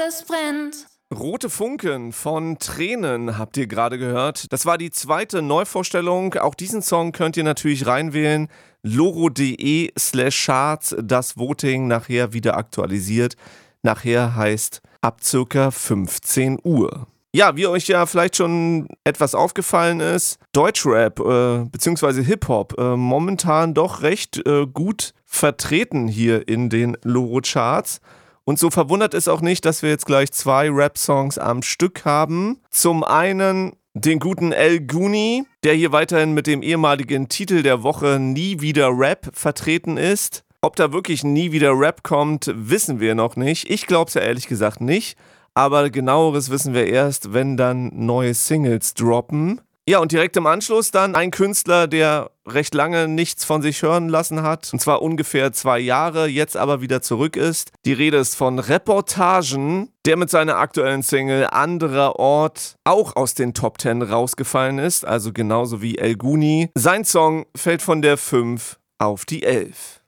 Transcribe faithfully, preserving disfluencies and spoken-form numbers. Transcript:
alles brennt. Rote Funken von Tränen habt ihr gerade gehört. Das war die zweite Neuvorstellung. Auch diesen Song könnt ihr natürlich reinwählen. loro.de slash charts. Das Voting nachher wieder aktualisiert. Nachher heißt ab circa fünfzehn Uhr. Ja, wie euch ja vielleicht schon etwas aufgefallen ist, Deutschrap äh, bzw. Hip-Hop äh, momentan doch recht äh, gut vertreten hier in den Loro-Charts. Und so verwundert es auch nicht, dass wir jetzt gleich zwei Rap-Songs am Stück haben. Zum einen den guten El Guni, der hier weiterhin mit dem ehemaligen Titel der Woche Nie wieder Rap vertreten ist. Ob da wirklich nie wieder Rap kommt, wissen wir noch nicht. Ich glaube es ja ehrlich gesagt nicht. Aber genaueres wissen wir erst, wenn dann neue Singles droppen. Ja, und direkt im Anschluss dann ein Künstler, der recht lange nichts von sich hören lassen hat. Und zwar ungefähr zwei Jahre, jetzt aber wieder zurück ist. Die Rede ist von Reportagen, der mit seiner aktuellen Single Anderer Ort auch aus den Top Ten rausgefallen ist. Also genauso wie El Guni. Sein Song fällt von der fünf auf die elf.